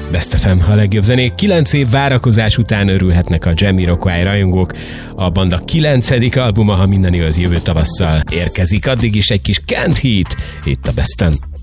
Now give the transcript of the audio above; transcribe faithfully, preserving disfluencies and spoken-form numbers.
Best ef em, a legjobb zenék. Kilenc év várakozás után örülhetnek a Jamiroquai rajongók. A banda kilencedik albuma, ha minden igaz, jövő tavasszal érkezik. Addig is egy kis Can't Heat itt a Besten.